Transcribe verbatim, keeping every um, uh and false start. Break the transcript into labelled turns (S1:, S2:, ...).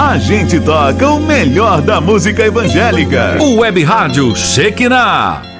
S1: a gente toca o melhor da música evangélica.
S2: O Web Rádio Shekinah.